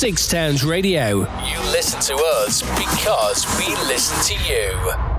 Six Towns Radio. You listen to us because we listen to you.